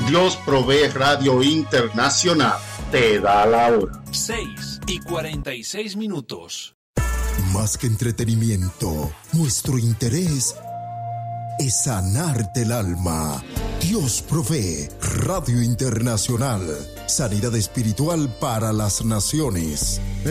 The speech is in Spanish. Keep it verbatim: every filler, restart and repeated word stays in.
Dios Provee Radio Internacional te da la hora. seis y cuarenta y seis minutos. Más que entretenimiento, nuestro interés es sanarte el alma. Dios Provee Radio Internacional. Sanidad espiritual para las naciones.